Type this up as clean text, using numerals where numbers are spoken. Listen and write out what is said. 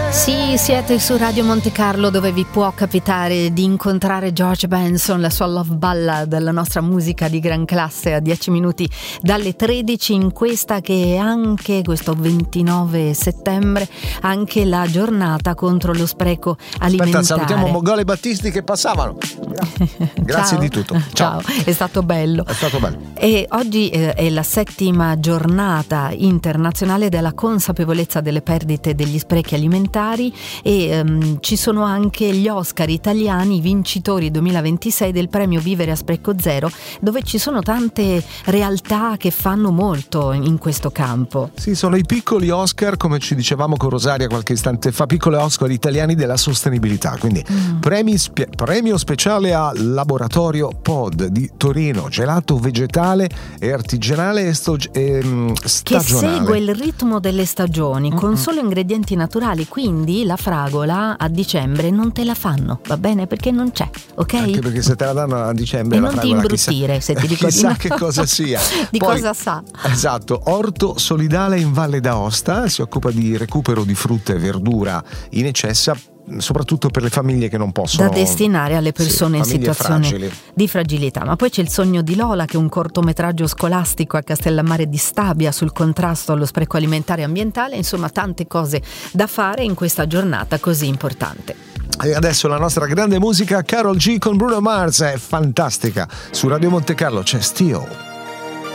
Sì, siete su Radio Monte Carlo, dove vi può capitare di incontrare George Benson, la sua love ballad, la nostra musica di gran classe, a 10 minuti dalle 13, in questa che è anche questo 29 settembre, anche la giornata contro lo spreco alimentare. Aspetta, salutiamo Mogol e Battisti che passavano. Grazie Ciao. di tutto. Ciao, è stato bello. È stato bello. E oggi è la 7ª giornata internazionale della consapevolezza delle perdite degli sprechi alimentari, e ci sono anche gli Oscar italiani, vincitori 2026 del premio Vivere a Spreco Zero, dove ci sono tante realtà che fanno molto in questo campo. Sì, sono i piccoli Oscar, come ci dicevamo con Rosaria qualche istante fa, piccoli Oscar italiani della sostenibilità. Quindi premio speciale a Laboratorio Pod di Torino, gelato vegetale e artigianale e stagionale. Che segue il ritmo delle stagioni con solo ingredienti naturali, quindi la fragola a dicembre non te la fanno, va bene? Perché non c'è, ok? Anche perché se te la danno a dicembre e la non ti fragola imbruttire, se ti dico chissà di no. che cosa sia. Di Poi, cosa sa? Esatto, Orto Solidale in Valle d'Aosta si occupa di recupero di frutta e verdura in eccesso, soprattutto per le famiglie che non possono, da destinare alle persone in situazione fragili. Di fragilità. Ma poi c'è Il sogno di Lola, che è un cortometraggio scolastico a Castellammare di Stabia sul contrasto allo spreco alimentare e ambientale. Insomma, tante cose da fare in questa giornata così importante. E adesso la nostra grande musica, Karol G con Bruno Mars, è fantastica. Su Radio Monte Carlo c'è Steel.